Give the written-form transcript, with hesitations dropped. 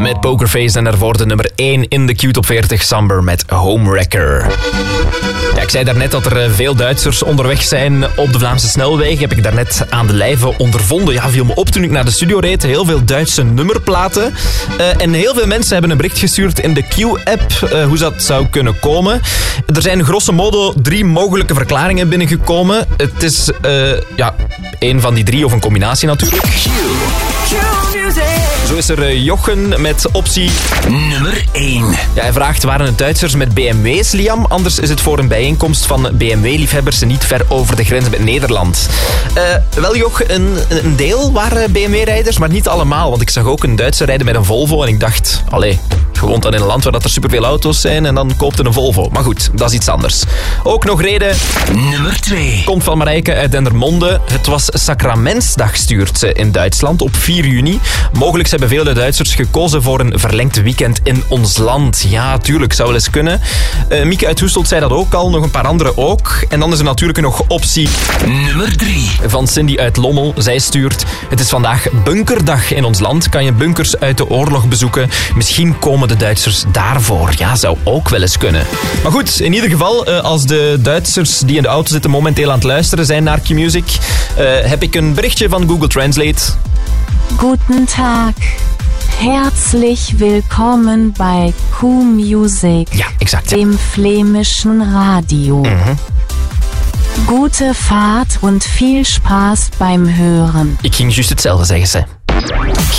met Pokerface en daarvoor de nummer 1 in de Q-top 40 Samber met Homewrecker. Ja, ik zei daarnet dat er veel Duitsers onderweg zijn op de Vlaamse snelwegen. Heb ik daarnet aan de lijve ondervonden. Ja, viel me op toen ik naar de studio reed. Heel veel Duitse nummerplaten. En heel veel mensen hebben een bericht gestuurd in de Q-app hoe dat zou kunnen komen. Er zijn grosso modo 3 mogelijke verklaringen binnengekomen. Het is één van die 3 of een combinatie natuurlijk. Zo is er Jochen met optie nummer 1. Ja, hij vraagt, waren het Duitsers met BMW's, Liam? Anders is het voor een bijeenkomst van BMW-liefhebbers niet ver over de grens met Nederland. Wel, Joch, een deel waren BMW-rijders, maar niet allemaal. Want ik zag ook een Duitser rijden met een Volvo en ik dacht, allee, je woont dan in een land waar er superveel auto's zijn en dan koopt een Volvo. Maar goed, dat is iets anders. Ook nog reden nummer 2. Komt van Marijke uit Dendermonde. Het was Sacramentsdag, stuurt ze in Duitsland op 4 juni. Mogelijk hebben vele Duitsers gekozen voor een verlengd weekend in ons land. Ja, tuurlijk, zou wel eens kunnen. Mieke uit Hoeselt zei dat ook al, nog een paar anderen ook. En dan is er natuurlijk nog optie nummer 3. Van Cindy uit Lommel. Zij stuurt, het is vandaag bunkerdag in ons land. Kan je bunkers uit de oorlog bezoeken? Misschien komen de Duitsers daarvoor. Ja, zou ook wel eens kunnen. Maar goed, in ieder geval, als de Duitsers die in de auto zitten momenteel aan het luisteren zijn naar Q-Music, heb ik een berichtje van Google Translate. Guten Tag. Herzlich willkommen bei Q-Music. Ja, exact. Ja. Dem flämischen Radio. Gute Fahrt und viel Spaß beim Hören. Ik ging juist hetzelfde zeggen, ze.